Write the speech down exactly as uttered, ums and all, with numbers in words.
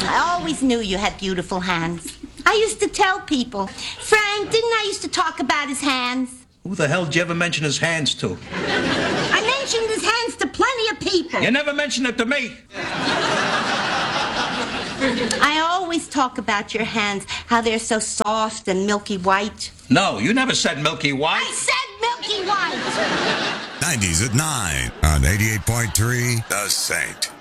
I always knew you had beautiful hands. I used to tell people. Frank, didn't I used to talk about his hands? Who the hell did you ever mention his hands to? I mentioned his hands to plenty of people. You never mentioned it to me. I always talk about your hands, how they're so soft and milky white. No, you never said milky white. I said milky white. nineties at nine on eighty-eight point three The Saint.